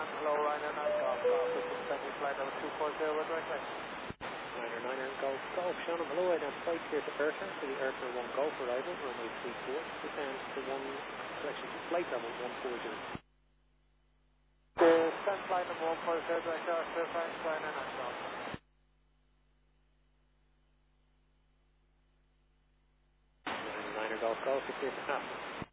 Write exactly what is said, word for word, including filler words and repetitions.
Japan, hello, Ryanair nine Golf, Golf, Central flight number two four zero, direct line. Ryanair nine Golf, Golf, Shannon, hello, identified clear to Ayrton, to the Ayrton one Golf arrival, runway three four, descend to one, correction, to flight level one four zero. Descend flight number one four zero, direct Ayrton, thanks, Ryanair nine Golf. Ryanair nine Golf, Golf, clear to Athens.